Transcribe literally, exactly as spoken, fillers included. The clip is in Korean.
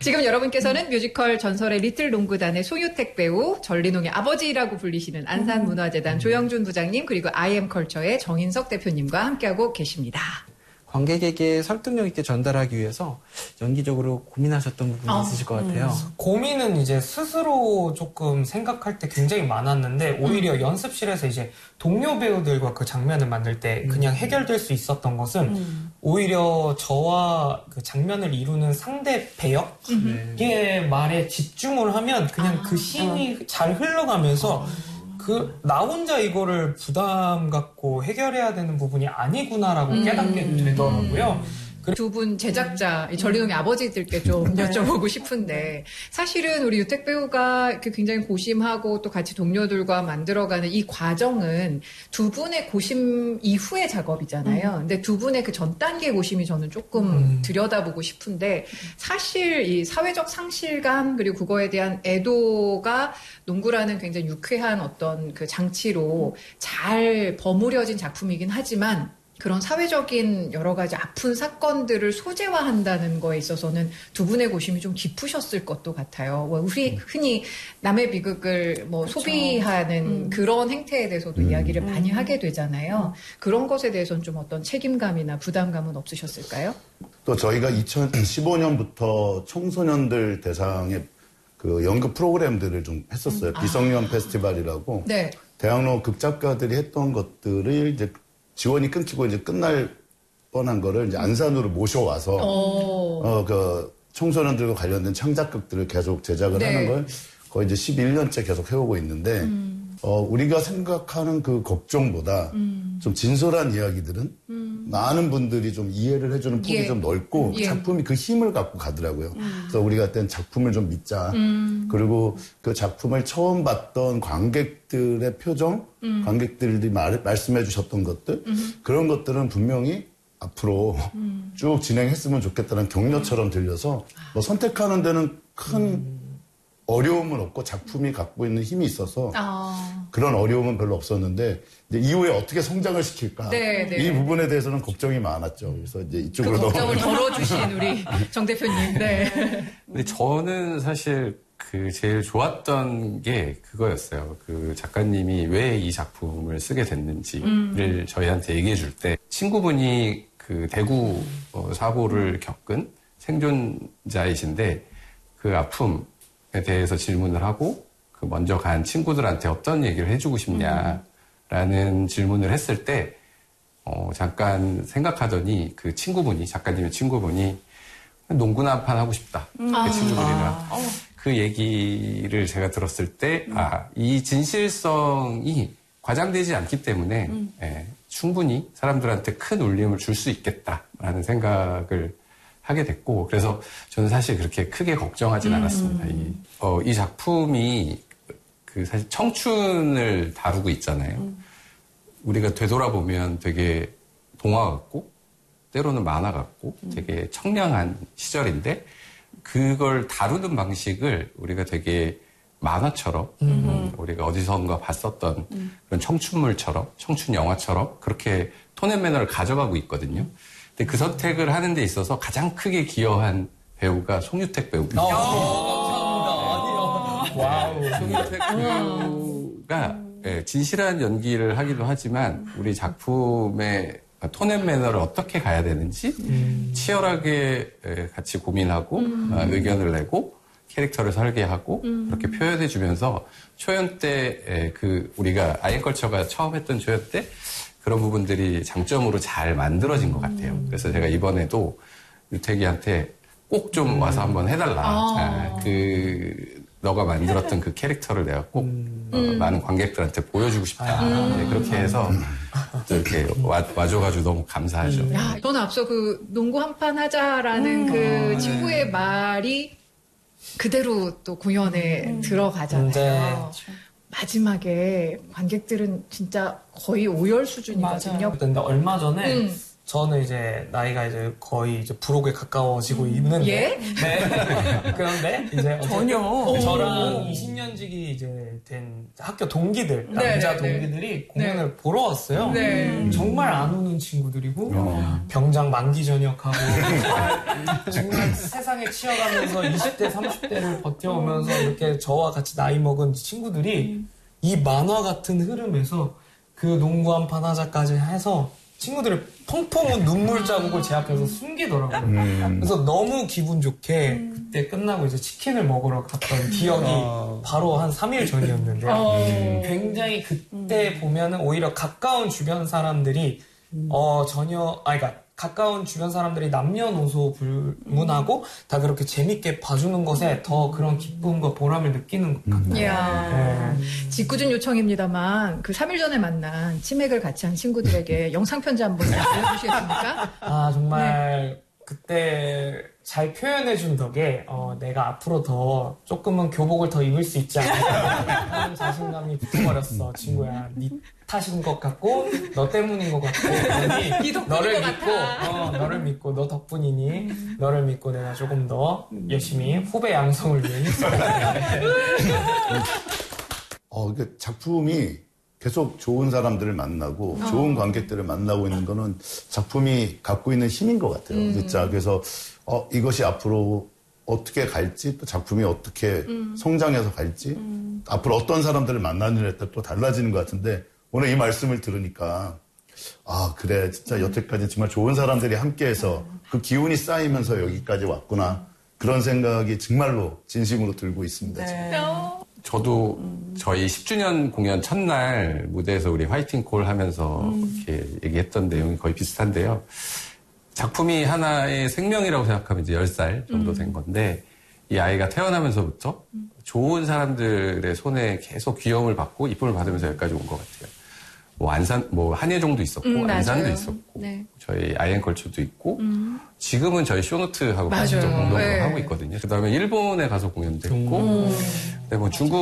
지금 여러분께서는 뮤지컬 전설의 리틀 농구단의 송유택 배우, 전리농의 아버지라고 불리시는 안산문화재단 조영준 부장님, 그리고 아이엠컬처의 정인석 대표님과 함께하고 계십니다. 관객에게 설득력 있게 전달하기 위해서 연기적으로 고민하셨던 부분이 어, 있으실 것 같아요. 음. 고민은 이제 스스로 조금 생각할 때 굉장히 많았는데 오히려 음. 연습실에서 이제 동료 배우들과 그 장면을 만들 때 그냥 해결될 수 있었던 것은 음. 오히려 저와 그 장면을 이루는 상대 배역의 음. 말에 집중을 하면 그냥 아, 그 씬이 어. 잘 흘러가면서 어. 그, 나 혼자 이거를 부담 갖고 해결해야 되는 부분이 아니구나라고 음. 깨닫게 되더라고요. 두 분 제작자, 음. 전리농의 아버지들께 좀 여쭤보고 싶은데, 사실은 우리 유택 배우가 이렇게 굉장히 고심하고 또 같이 동료들과 만들어가는 이 과정은 두 분의 고심 이후의 작업이잖아요. 음. 근데 두 분의 그 전 단계 고심이 저는 조금 음. 들여다보고 싶은데, 사실 이 사회적 상실감, 그리고 그거에 대한 애도가 농구라는 굉장히 유쾌한 어떤 그 장치로 잘 버무려진 작품이긴 하지만, 그런 사회적인 여러 가지 아픈 사건들을 소재화한다는 거에 있어서는 두 분의 고심이 좀 깊으셨을 것도 같아요. 우리 흔히 남의 비극을 뭐 그렇죠. 소비하는 음. 그런 행태에 대해서도 음. 이야기를 많이 음. 하게 되잖아요. 음. 그런 것에 대해서는 좀 어떤 책임감이나 부담감은 없으셨을까요? 또 저희가 이천십오 년부터 청소년들 대상의 그 연극 프로그램들을 좀 했었어요. 음. 비성년 아. 페스티벌이라고. 네. 대학로 극작가들이 했던 것들을 이제 지원이 끊기고 이제 끝날 뻔한 거를 이제 안산으로 모셔와서 어 그 청소년들과 관련된 창작극들을 계속 제작을 네. 하는 걸 거의 이제 십일 년째 계속 해오고 있는데 음. 어 우리가 생각하는 그 걱정보다 음. 좀 진솔한 이야기들은 음. 많은 분들이 좀 이해를 해주는 폭이 예. 좀 넓고 예. 작품이 그 힘을 갖고 가더라고요. 음. 그래서 우리가 그때는 작품을 좀 믿자. 음. 그리고 그 작품을 처음 봤던 관객들의 표정, 음. 관객들이 말, 말씀해 주셨던 것들 음. 그런 것들은 분명히 앞으로 음. 쭉 진행했으면 좋겠다는 격려처럼 들려서 뭐 선택하는 데는 큰 음. 어려움은 없고 작품이 갖고 있는 힘이 있어서 아. 그런 어려움은 별로 없었는데 이제 이후에 어떻게 성장을 시킬까 네, 네. 이 부분에 대해서는 걱정이 많았죠. 그래서 이제 이쪽으로 그 걱정을 덜어주신 우리 정 대표님. 네. 근데 저는 사실 그 제일 좋았던 게 그거였어요. 그 작가님이 왜 이 작품을 쓰게 됐는지를 음. 저희한테 얘기해 줄 때 친구분이 그 대구 어, 사고를 겪은 생존자이신데 그 아픔 에 대해서 질문을 하고 그 먼저 간 친구들한테 어떤 얘기를 해주고 싶냐라는 음. 질문을 했을 때 어, 잠깐 생각하더니 그 친구분이 작가님의 친구분이 농구나 한 판 하고 싶다 음. 그 친구들이랑 아. 그 얘기를 제가 들었을 때 음. 아, 이 진실성이 과장되지 않기 때문에 음. 예, 충분히 사람들한테 큰 울림을 줄 수 있겠다라는 생각을 하게 됐고, 그래서 저는 사실 그렇게 크게 걱정하진 음. 않았습니다. 이, 어, 이 작품이 그 사실 청춘을 다루고 있잖아요. 음. 우리가 되돌아보면 되게 동화 같고, 때로는 만화 같고, 음. 되게 청량한 시절인데, 그걸 다루는 방식을 우리가 되게 만화처럼, 음. 음, 우리가 어디선가 봤었던 음. 그런 청춘물처럼, 청춘 영화처럼, 그렇게 톤 앤 매너를 가져가고 있거든요. 음. 근데 그 선택을 하는 데 있어서 가장 크게 기여한 배우가 송유택 배우입니다. 어, 감사합니다. 와우. 송유택 배우가 네, 진실한 연기를 하기도 하지만 우리 작품의 톤 앤 매너를 어떻게 가야 되는지 음. 치열하게 같이 고민하고 음. 의견을 내고 캐릭터를 설계하고 음. 그렇게 표현해주면서 초연 때 그 우리가 아이엠컬처가 처음 했던 초연 때 그런 부분들이 장점으로 잘 만들어진 것 같아요. 그래서 제가 이번에도 유택이한테 꼭 좀 와서 한번 해달라. 아. 아, 그 너가 만들었던 그 캐릭터를 내가 꼭 음. 어, 많은 관객들한테 보여주고 싶다. 음. 네, 그렇게 해서 또 이렇게 와, 와줘가지고 너무 감사하죠. 음. 야, 저는 앞서 그 농구 한 판 하자라는 음. 그 친구의 네. 말이 그대로 또 공연에 음. 들어가잖아요. 네. 마지막에 관객들은 진짜 거의 오열 수준이거든요. 근데 얼마 전에 음. 저는 이제 나이가 이제 거의 이제 부록에 가까워지고 있는데. 예? 네. 그런데 이제 전혀 저랑 이십 년지기 이제 된 학교 동기들, 네, 남자 네, 동기들이 네. 공연을 네. 보러 왔어요. 네. 정말 안 오는 친구들이고 어. 병장 만기 전역하고 정말 세상에 치여가면서 이십 대, 삼십 대를 버텨오면서 이렇게 저와 같이 나이 먹은 친구들이 이 만화 같은 흐름에서 그 농구 한 판 하자까지 해서 친구들이 펑펑 운 눈물 자국을 제 앞에서 숨기더라고요. 음. 그래서 너무 기분 좋게 그때 끝나고 이제 치킨을 먹으러 갔던 기억이 바로 한 삼 일 전이었는데요. 어. 굉장히 그때 보면은 오히려 가까운 주변 사람들이 어 전혀 아 그러니까 가까운 주변 사람들이 남녀노소 불문하고 다 그렇게 재밌게 봐주는 것에 더 그런 기쁨과 보람을 느끼는 것 같아요. 이야. 네. 짓궂은 요청입니다만 그 삼 일 전에 만난 치맥을 같이 한 친구들에게 영상 편지 한번 알려주시겠습니까? 아 정말 그때 잘 표현해준 덕에 어, 내가 앞으로 더 조금은 교복을 더 입을 수 있지 않을까 하는 자신감이 붙어버렸어. 친구야, 네 탓인 것 같고 너 때문인 것 같고 아니, 너를 믿고 어, 너를 믿고 너 덕분이니 너를 믿고 내가 조금 더 열심히 후배 양성을 위해 힘써볼게. 어, 그 작품이 계속 좋은 사람들을 만나고 어. 좋은 관객들을 만나고 있는 거는 작품이 갖고 있는 힘인 것 같아요. 음. 진짜. 그래서 어, 이것이 앞으로 어떻게 갈지 또 작품이 어떻게 음. 성장해서 갈지 음. 앞으로 어떤 사람들을 만나느냐에 따라 또 달라지는 것 같은데 오늘 이 말씀을 들으니까 아 그래 진짜 여태까지 정말 좋은 사람들이 함께해서 그 기운이 쌓이면서 여기까지 왔구나 그런 생각이 정말로 진심으로 들고 있습니다. 지금. 네. 저도 저희 십 주년 공연 첫날 무대에서 우리 화이팅 콜 하면서 음. 이렇게 얘기했던 내용이 거의 비슷한데요. 작품이 하나의 생명이라고 생각하면 이제 열 살 정도 된 건데 이 아이가 태어나면서부터 좋은 사람들의 손에 계속 귀여움을 받고 이쁨을 받으면서 여기까지 온 것 같아요. 뭐 안산, 뭐 한예종도 있었고 음, 안산도 맞아요. 있었고 네. 저희 아이엔컬처도 있고 음. 지금은 저희 쇼노트하고 같이 또 맞아요. 공동으로 네. 하고 있거든요. 그다음에 일본에 가서 공연도 했고, 근데 뭐 중국